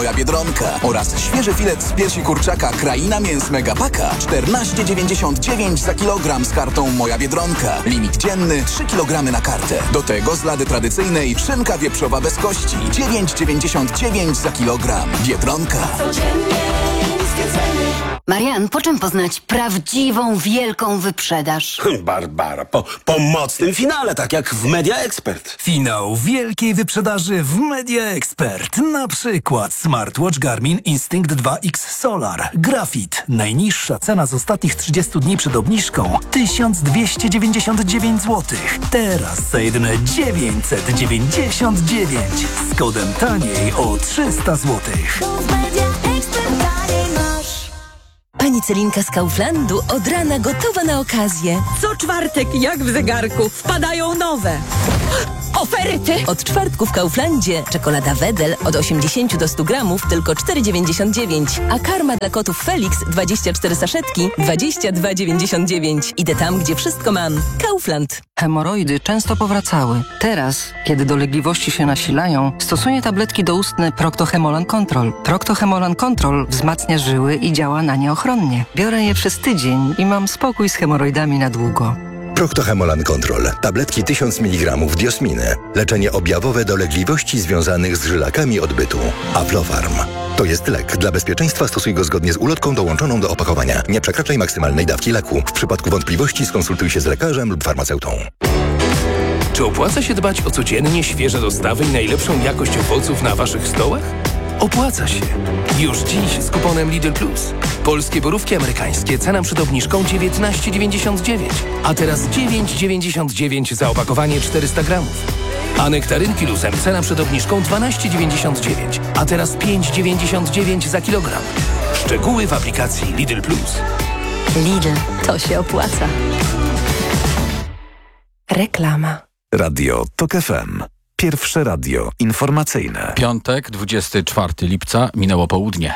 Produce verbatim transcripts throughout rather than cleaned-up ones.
Moja Biedronka oraz świeży filet z piersi kurczaka Kraina Mięs Megapaka czternaście dziewięćdziesiąt dziewięć za kilogram z kartą Moja Biedronka. Limit dzienny trzy kilogramy na kartę. Do tego z lady tradycyjnej szynka wieprzowa bez kości dziewięć dziewięćdziesiąt dziewięć za kilogram. Biedronka. Marian, po czym poznać prawdziwą, wielką wyprzedaż? Barbara, po, po mocnym finale, tak jak w Media Expert. Finał wielkiej wyprzedaży w Media Expert. Na przykład smartwatch Garmin Instinct dwa X Solar. Grafit. Najniższa cena z ostatnich trzydziestu dni przed obniżką tysiąc dwieście dziewięćdziesiąt dziewięć złotych. Teraz za jedyne dziewięćset dziewięćdziesiąt dziewięć. Z kodem taniej o trzysta złotych. Pani Celinka z Kauflandu od rana gotowa na okazję. Co czwartek, jak w zegarku, wpadają nowe oferty. Od czwartku w Kauflandzie czekolada Wedel od osiemdziesiąt do stu gramów tylko cztery dziewięćdziesiąt dziewięć, a karma dla kotów Felix dwadzieścia cztery saszetki dwadzieścia dwa dziewięćdziesiąt dziewięć. Idę tam, gdzie wszystko mam. Kaufland. Hemoroidy często powracały. Teraz, kiedy dolegliwości się nasilają, stosuję tabletki doustne Procto-Hemolan Control. Procto-Hemolan Control wzmacnia żyły i działa na nie ochronnie. Biorę je przez tydzień i mam spokój z hemoroidami na długo. Procto-Hemolan Control. Tabletki tysiąc miligramów diosminy. Leczenie objawowe dolegliwości związanych z żylakami odbytu. Aflofarm. To jest lek. Dla bezpieczeństwa stosuj go zgodnie z ulotką dołączoną do opakowania. Nie przekraczaj maksymalnej dawki leku. W przypadku wątpliwości skonsultuj się z lekarzem lub farmaceutą. Czy opłaca się dbać o codziennie świeże dostawy i najlepszą jakość owoców na waszych stołach? Opłaca się. Już dziś z kuponem Lidl Plus. Polskie borówki amerykańskie, cena przed obniżką dziewiętnaście dziewięćdziesiąt dziewięć, a teraz dziewięć dziewięćdziesiąt dziewięć za opakowanie czterysta gramów. A nektarynki luzem, cena przed obniżką dwanaście dziewięćdziesiąt dziewięć, a teraz pięć dziewięćdziesiąt dziewięć za kilogram. Szczegóły w aplikacji Lidl Plus. Lidl, to się opłaca. Reklama. Radio Tok F M. Pierwsze radio informacyjne. Piątek, dwudziestego czwartego lipca, minęło południe.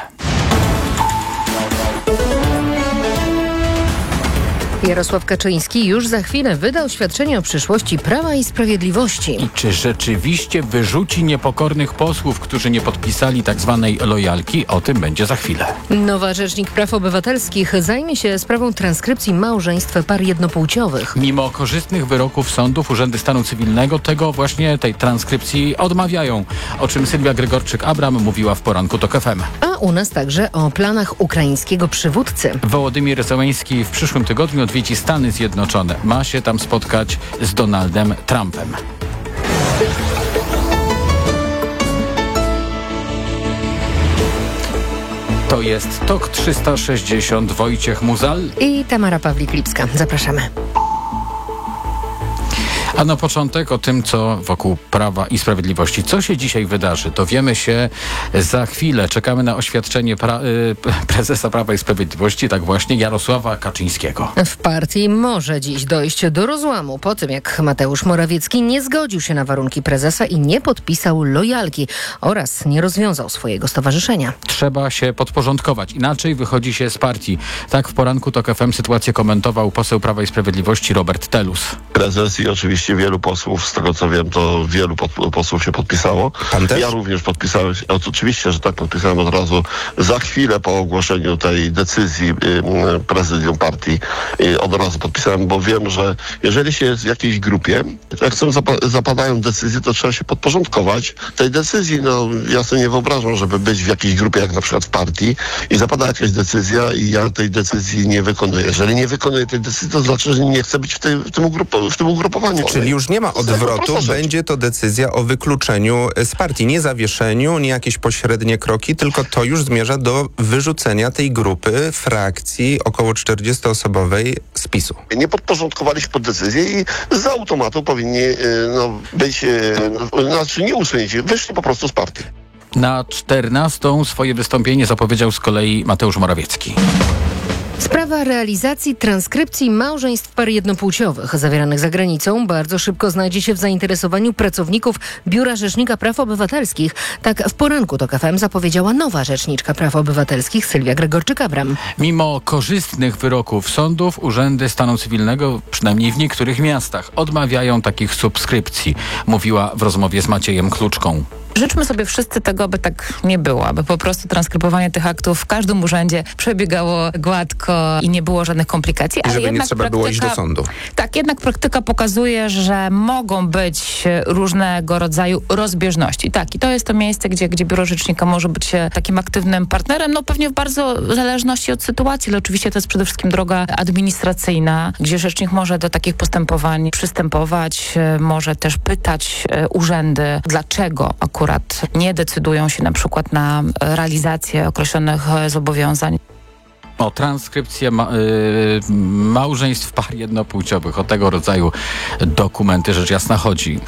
Jarosław Kaczyński już za chwilę wyda oświadczenie o przyszłości Prawa i Sprawiedliwości. I czy rzeczywiście wyrzuci niepokornych posłów, którzy nie podpisali tak zwanej lojalki? O tym będzie za chwilę. Nowa Rzecznik Praw Obywatelskich zajmie się sprawą transkrypcji małżeństw par jednopłciowych. Mimo korzystnych wyroków sądów, urzędy stanu cywilnego tego właśnie, tej transkrypcji odmawiają, o czym Sylwia Grygorczyk-Abram mówiła w poranku Tok F M. A u nas także o planach ukraińskiego przywódcy. Wołodymyr Zełenski w przyszłym tygodniu odwiedzi Stany Zjednoczone. Ma się tam spotkać z Donaldem Trumpem. To jest Tok trzysta sześćdziesiąt. Wojciech Muzal i Tamara Pawlik-Lipska. Zapraszamy. A na początek o tym, co wokół Prawa i Sprawiedliwości. Co się dzisiaj wydarzy, dowiemy się za chwilę. Czekamy na oświadczenie pra- prezesa Prawa i Sprawiedliwości, tak właśnie, Jarosława Kaczyńskiego. W partii może dziś dojść do rozłamu po tym, jak Mateusz Morawiecki nie zgodził się na warunki prezesa i nie podpisał lojalki oraz nie rozwiązał swojego stowarzyszenia. Trzeba się podporządkować, inaczej wychodzi się z partii. Tak w poranku Tok F M sytuację komentował poseł Prawa i Sprawiedliwości Robert Telus. Prezes i oczywiście wielu posłów, z tego co wiem, to wielu pod, posłów się podpisało. Pan też? Ja również podpisałem się, oczywiście, że tak, podpisałem od razu za chwilę po ogłoszeniu tej decyzji y, prezydium partii. Y, od razu podpisałem, bo wiem, że jeżeli się jest w jakiejś grupie, jak są zapa- zapadają decyzje, to trzeba się podporządkować tej decyzji. No, ja sobie nie wyobrażam, żeby być w jakiejś grupie, jak na przykład w partii i zapada jakaś decyzja i ja tej decyzji nie wykonuję. Jeżeli nie wykonuję tej decyzji, to znaczy, że nie chcę być w, tej, w, tym, ugrupo- w tym ugrupowaniu. Czyli już nie ma odwrotu, będzie to decyzja o wykluczeniu z partii, nie zawieszeniu, nie jakieś pośrednie kroki, tylko to już zmierza do wyrzucenia tej grupy, frakcji około czterdziestoosobowej z PiSu. Nie podporządkowali się pod decyzję i z automatu powinni no, być, no, znaczy nie usunięci, wyszli po prostu z partii. Na czternastą swoje wystąpienie zapowiedział z kolei Mateusz Morawiecki. Sprawa realizacji transkrypcji małżeństw par jednopłciowych zawieranych za granicą bardzo szybko znajdzie się w zainteresowaniu pracowników Biura Rzecznika Praw Obywatelskich. Tak w poranku TOK F M zapowiedziała nowa Rzeczniczka Praw Obywatelskich Sylwia Gregorczyk-Abram. Mimo korzystnych wyroków sądów, urzędy stanu cywilnego, przynajmniej w niektórych miastach, odmawiają takich subskrypcji, mówiła w rozmowie z Maciejem Kluczką. Życzmy sobie wszyscy tego, aby tak nie było, aby po prostu transkrybowanie tych aktów w każdym urzędzie przebiegało gładko i nie było żadnych komplikacji. I żeby ale nie trzeba praktyka, było iść do sądu. Tak, jednak praktyka pokazuje, że mogą być różnego rodzaju rozbieżności. Tak, i to jest to miejsce, gdzie, gdzie Biuro Rzecznika może być takim aktywnym partnerem, no pewnie w bardzo zależności od sytuacji, ale oczywiście to jest przede wszystkim droga administracyjna, gdzie rzecznik może do takich postępowań przystępować, może też pytać urzędy, dlaczego akurat nie decydują się na przykład na realizację określonych zobowiązań. O transkrypcję ma, y, małżeństw par jednopłciowych, o tego rodzaju dokumenty rzecz jasna chodzi.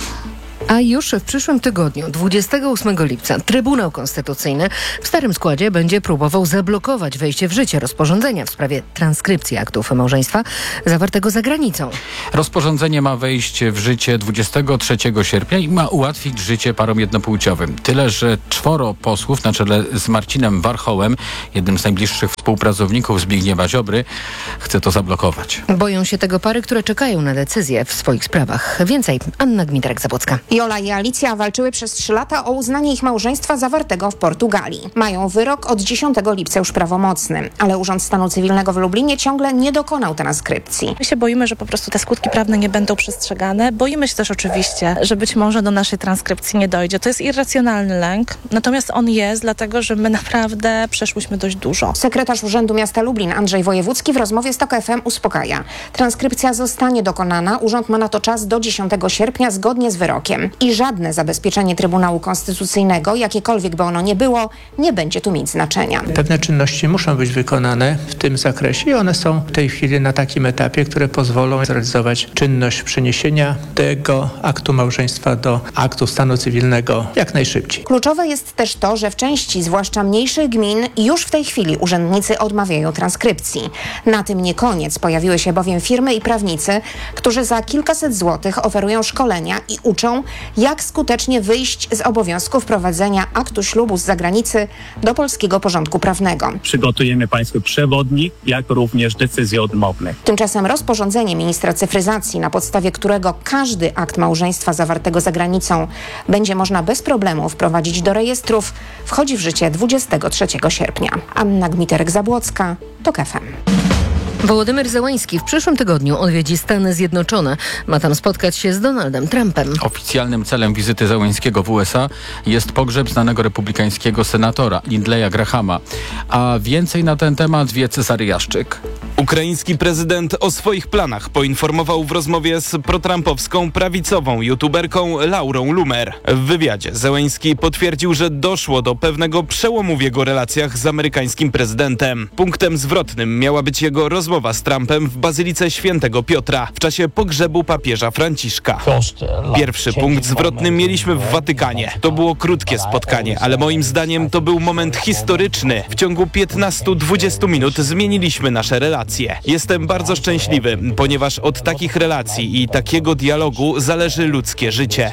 A już w przyszłym tygodniu, dwudziestego ósmego lipca, Trybunał Konstytucyjny w starym składzie będzie próbował zablokować wejście w życie rozporządzenia w sprawie transkrypcji aktów małżeństwa zawartego za granicą. Rozporządzenie ma wejść w życie dwudziestego trzeciego sierpnia i ma ułatwić życie parom jednopłciowym. Tyle, że czworo posłów na czele z Marcinem Warchołem, jednym z najbliższych współpracowników Zbigniewa Ziobry, chce to zablokować. Boją się tego pary, które czekają na decyzję w swoich sprawach. Więcej Anna Gmiterek-Zabłocka. Jola i Alicja walczyły przez trzy lata o uznanie ich małżeństwa zawartego w Portugalii. Mają wyrok od dziesiątego lipca już prawomocny, ale Urząd Stanu Cywilnego w Lublinie ciągle nie dokonał transkrypcji. My się boimy, że po prostu te skutki prawne nie będą przestrzegane. Boimy się też oczywiście, że być może do naszej transkrypcji nie dojdzie. To jest irracjonalny lęk, natomiast on jest, dlatego że my naprawdę przeszłyśmy dość dużo. Sekretarz Urzędu Miasta Lublin Andrzej Wojewódzki w rozmowie z TOK F M uspokaja. Transkrypcja zostanie dokonana, urząd ma na to czas do dziesiątego sierpnia zgodnie z wyrokiem. I żadne zabezpieczenie Trybunału Konstytucyjnego, jakiekolwiek by ono nie było, nie będzie tu mieć znaczenia. Pewne czynności muszą być wykonane w tym zakresie i one są w tej chwili na takim etapie, które pozwolą zrealizować czynność przeniesienia tego aktu małżeństwa do aktu stanu cywilnego jak najszybciej. Kluczowe jest też to, że w części, zwłaszcza mniejszych gmin, już w tej chwili urzędnicy odmawiają transkrypcji. Na tym nie koniec. Pojawiły się bowiem firmy i prawnicy, którzy za kilkaset złotych oferują szkolenia i uczą, jak skutecznie wyjść z obowiązku wprowadzenia aktu ślubu z zagranicy do polskiego porządku prawnego. Przygotujemy Państwu przewodnik, jak również decyzje odmowne. Tymczasem rozporządzenie ministra cyfryzacji, na podstawie którego każdy akt małżeństwa zawartego za granicą będzie można bez problemu wprowadzić do rejestrów, wchodzi w życie dwudziestego trzeciego sierpnia. Anna Gmiterek-Zabłocka, TOK F M. Wołodymyr Zełański w przyszłym tygodniu odwiedzi Stany Zjednoczone. Ma tam spotkać się z Donaldem Trumpem. Oficjalnym celem wizyty Zełańskiego w U S A jest pogrzeb znanego republikańskiego senatora Lindleya Grahama. A więcej na ten temat wie Cezary Jaszczyk. Ukraiński prezydent o swoich planach poinformował w rozmowie z protrumpowską prawicową youtuberką Laurą Lumer. W wywiadzie Zełański potwierdził, że doszło do pewnego przełomu w jego relacjach z amerykańskim prezydentem. Punktem zwrotnym miała być jego rozmowa z Trumpem w Bazylice Świętego Piotra w czasie pogrzebu papieża Franciszka. Pierwszy punkt zwrotny mieliśmy w Watykanie. To było krótkie spotkanie, ale moim zdaniem to był moment historyczny. W ciągu piętnastu do dwudziestu minut zmieniliśmy nasze relacje. Jestem bardzo szczęśliwy, ponieważ od takich relacji i takiego dialogu zależy ludzkie życie.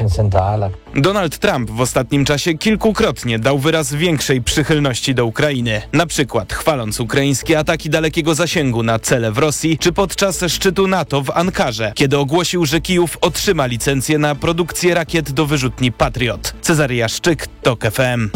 Donald Trump w ostatnim czasie kilkukrotnie dał wyraz większej przychylności do Ukrainy. Na przykład chwaląc ukraińskie ataki dalekiego zasięgu na cele w Rosji, czy podczas szczytu NATO w Ankarze, kiedy ogłosił, że Kijów otrzyma licencję na produkcję rakiet do wyrzutni Patriot. Cezary Jaszczyk, TOK F M.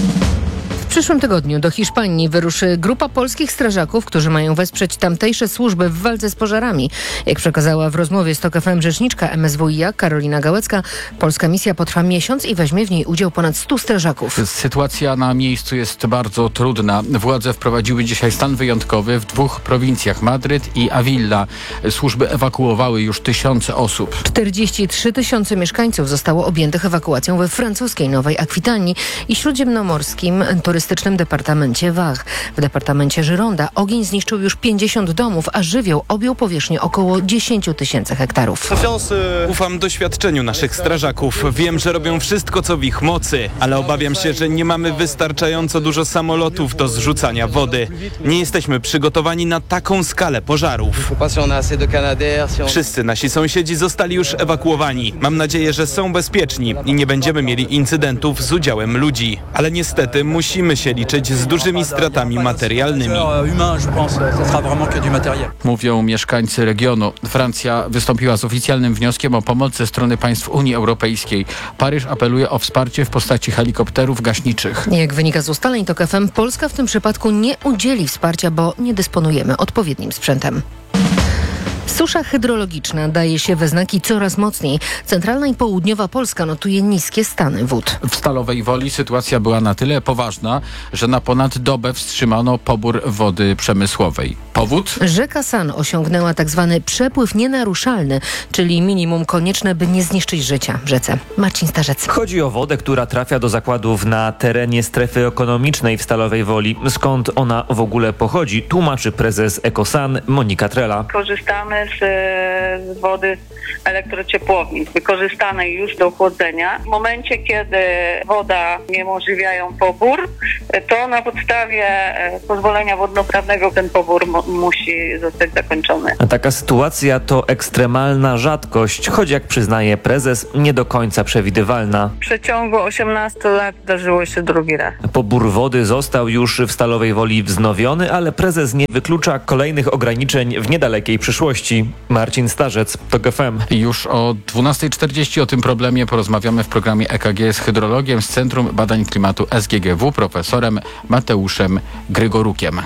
W przyszłym tygodniu do Hiszpanii wyruszy grupa polskich strażaków, którzy mają wesprzeć tamtejsze służby w walce z pożarami. Jak przekazała w rozmowie z TOK F M rzeczniczka M S W i A Karolina Gałecka, polska misja potrwa miesiąc i weźmie w niej udział ponad stu strażaków. Sytuacja na miejscu jest bardzo trudna. Władze wprowadziły dzisiaj stan wyjątkowy w dwóch prowincjach, Madryt i Avila. Służby ewakuowały już tysiące osób. czterdzieści trzy tysiące mieszkańców zostało objętych ewakuacją we francuskiej Nowej Akwitanii i śródziemnomorskim turystycznym turystycznym departamencie Wach. W departamencie Gironda ogień zniszczył już pięćdziesiąt domów, a żywioł objął powierzchnię około dziesięć tysięcy hektarów. Ufam doświadczeniu naszych strażaków. Wiem, że robią wszystko, co w ich mocy, ale obawiam się, że nie mamy wystarczająco dużo samolotów do zrzucania wody. Nie jesteśmy przygotowani na taką skalę pożarów. Wszyscy nasi sąsiedzi zostali już ewakuowani. Mam nadzieję, że są bezpieczni i nie będziemy mieli incydentów z udziałem ludzi. Ale niestety musimy się liczyć z dużymi stratami materialnymi. Mówią mieszkańcy regionu. Francja wystąpiła z oficjalnym wnioskiem o pomoc ze strony państw Unii Europejskiej. Paryż apeluje o wsparcie w postaci helikopterów gaśniczych. Jak wynika z ustaleń TOK F M, Polska w tym przypadku nie udzieli wsparcia, bo nie dysponujemy odpowiednim sprzętem. Susza hydrologiczna daje się we znaki coraz mocniej. Centralna i południowa Polska notuje niskie stany wód. W Stalowej Woli sytuacja była na tyle poważna, że na ponad dobę wstrzymano pobór wody przemysłowej. Powód? Rzeka San osiągnęła tzw. przepływ nienaruszalny, czyli minimum konieczne, by nie zniszczyć życia w rzece. Marcin Starzec. Chodzi o wodę, która trafia do zakładów na terenie strefy ekonomicznej w Stalowej Woli. Skąd ona w ogóle pochodzi, tłumaczy prezes Ekosan Monika Trela. Korzystamy z, z wody elektrociepłowni, wykorzystanej już do chłodzenia. W momencie, kiedy woda niemożliwiają pobór, to na podstawie pozwolenia wodnoprawnego ten pobór mo- musi zostać zakończony. Taka sytuacja to ekstremalna rzadkość, choć jak przyznaje prezes, nie do końca przewidywalna. W przeciągu osiemnastu lat zdarzyło się drugi raz. Pobór wody został już w Stalowej Woli wznowiony, ale prezes nie wyklucza kolejnych ograniczeń w niedalekiej przyszłości. Marcin Starzec, TOK F M. Już o dwunasta czterdzieści o tym problemie porozmawiamy w programie E K G z hydrologiem z Centrum Badań Klimatu S G G W, profesorem Mateuszem Grygorukiem.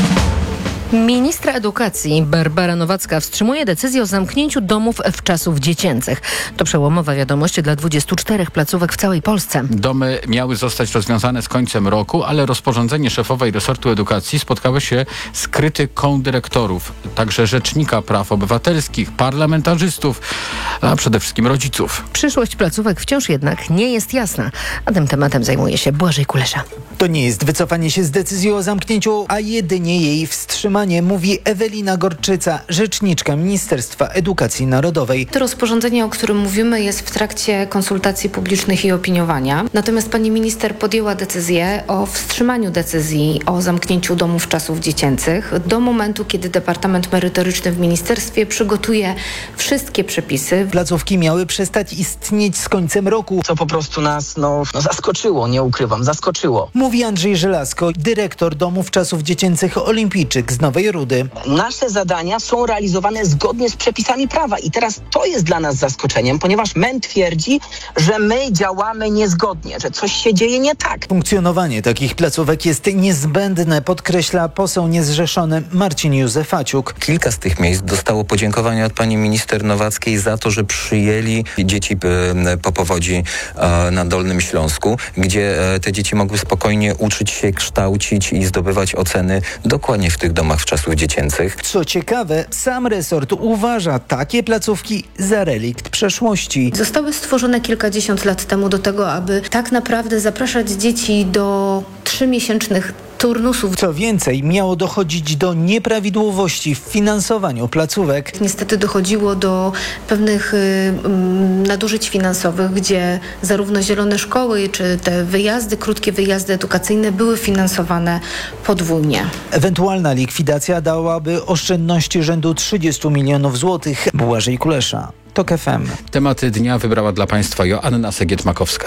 Ministra edukacji Barbara Nowacka wstrzymuje decyzję o zamknięciu domów wczasów dziecięcych. To przełomowa wiadomość dla dwudziestu czterech placówek w całej Polsce. Domy miały zostać rozwiązane z końcem roku, ale rozporządzenie szefowej resortu edukacji spotkało się z krytyką dyrektorów, także Rzecznika Praw Obywatelskich, parlamentarzystów, a przede wszystkim rodziców. Przyszłość placówek wciąż jednak nie jest jasna, a tym tematem zajmuje się Błażej Kulesza. To nie jest wycofanie się z decyzji o zamknięciu, a jedynie jej wstrzymanie, mówi Ewelina Gorczyca, rzeczniczka Ministerstwa Edukacji Narodowej. To rozporządzenie, o którym mówimy, jest w trakcie konsultacji publicznych i opiniowania. Natomiast pani minister podjęła decyzję o wstrzymaniu decyzji o zamknięciu domów czasów dziecięcych do momentu, kiedy Departament Merytoryczny w ministerstwie przygotuje wszystkie przepisy. Placówki miały przestać istnieć z końcem roku. Co po prostu nas no, no zaskoczyło, nie ukrywam, zaskoczyło. Mówi Andrzej Żelazko, dyrektor domów czasów dziecięcych Olimpijczyk z Nowej Rudy. Nasze zadania są realizowane zgodnie z przepisami prawa i teraz to jest dla nas zaskoczeniem, ponieważ M E N twierdzi, że my działamy niezgodnie, że coś się dzieje nie tak. Funkcjonowanie takich placówek jest niezbędne, podkreśla poseł niezrzeszony Marcin Józefaciuk. Kilka z tych miejsc dostało podziękowania od pani minister Nowackiej za to, że przyjęli dzieci po powodzi na Dolnym Śląsku, gdzie te dzieci mogły spokojnie uczyć się, kształcić i zdobywać oceny dokładnie w tych domach wczasów dziecięcych. Co ciekawe, sam resort uważa takie placówki za relikt przeszłości. Zostały stworzone kilkadziesiąt lat temu do tego, aby tak naprawdę zapraszać dzieci do trzymiesięcznych turnusów. Co więcej, miało dochodzić do nieprawidłowości w finansowaniu placówek. Niestety dochodziło do pewnych y, nadużyć finansowych, gdzie zarówno zielone szkoły, czy te wyjazdy, krótkie wyjazdy edukacyjne były finansowane podwójnie. Ewentualna likwidacja dałaby oszczędności rzędu trzydziestu milionów złotych. Błażej Kulesza, TOK F M. Tematy dnia wybrała dla Państwa Joanna Segiet-Makowska.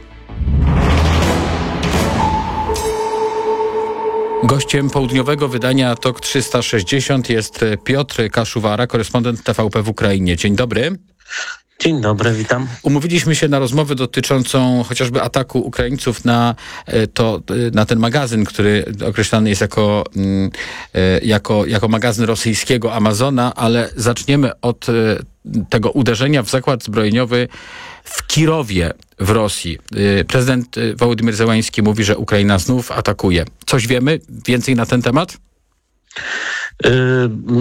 Gościem południowego wydania TOK trzysta sześćdziesiąt jest Piotr Kaszuwara, korespondent T V P w Ukrainie. Dzień dobry. Dzień dobry, witam. Umówiliśmy się na rozmowę dotyczącą chociażby ataku Ukraińców na, to, na ten magazyn, który określany jest jako, jako, jako magazyn rosyjskiego Amazona, ale zaczniemy od tego uderzenia w zakład zbrojeniowy w Kirowie w Rosji. Prezydent Wołodymyr Zełański mówi, że Ukraina znów atakuje. Coś wiemy więcej na ten temat? Yy,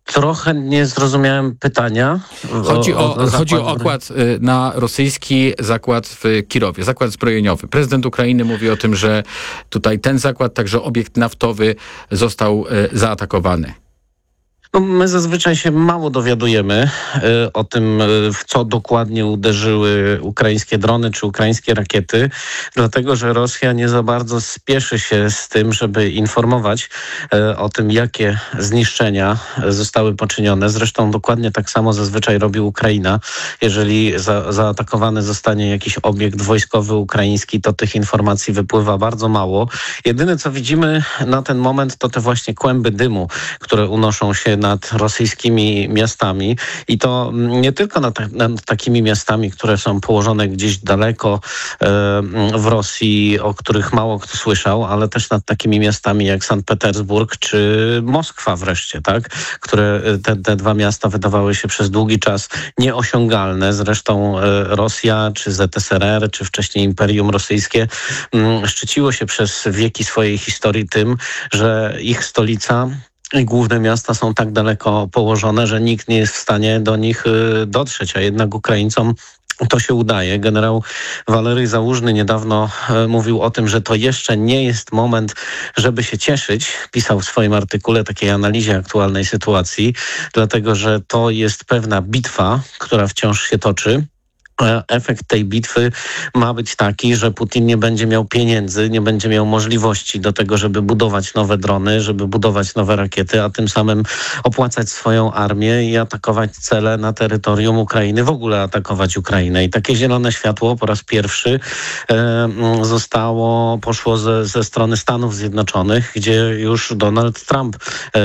Trochę nie zrozumiałem pytania. Chodzi o, o, o chodzi o zakład- okład y, na rosyjski zakład w Kirowie, zakład zbrojeniowy. Prezydent Ukrainy mówi o tym, że tutaj ten zakład, także obiekt naftowy został y, zaatakowany. No, my zazwyczaj się mało dowiadujemy y, o tym, y, w co dokładnie uderzyły ukraińskie drony czy ukraińskie rakiety, dlatego że Rosja nie za bardzo spieszy się z tym, żeby informować y, o tym, jakie zniszczenia zostały poczynione. Zresztą dokładnie tak samo zazwyczaj robi Ukraina. Jeżeli za, zaatakowany zostanie jakiś obiekt wojskowy ukraiński, to tych informacji wypływa bardzo mało. Jedyne, co widzimy na ten moment, to te właśnie kłęby dymu, które unoszą się nad rosyjskimi miastami i to nie tylko nad, nad takimi miastami, które są położone gdzieś daleko e, w Rosji, o których mało kto słyszał, ale też nad takimi miastami jak Sankt Petersburg czy Moskwa wreszcie, tak? Które te, te dwa miasta wydawały się przez długi czas nieosiągalne. Zresztą e, Rosja czy Z S R R, czy wcześniej Imperium Rosyjskie m, szczyciło się przez wieki swojej historii tym, że ich stolica i główne miasta są tak daleko położone, że nikt nie jest w stanie do nich dotrzeć, a jednak Ukraińcom to się udaje. Generał Walery Załużny niedawno e, mówił o tym, że to jeszcze nie jest moment, żeby się cieszyć. Pisał w swoim artykule takiej analizie aktualnej sytuacji, dlatego że to jest pewna bitwa, która wciąż się toczy. Efekt tej bitwy ma być taki, że Putin nie będzie miał pieniędzy, nie będzie miał możliwości do tego, żeby budować nowe drony, żeby budować nowe rakiety, a tym samym opłacać swoją armię i atakować cele na terytorium Ukrainy, w ogóle atakować Ukrainę. I takie zielone światło po raz pierwszy e, zostało, poszło ze, ze strony Stanów Zjednoczonych, gdzie już Donald Trump e,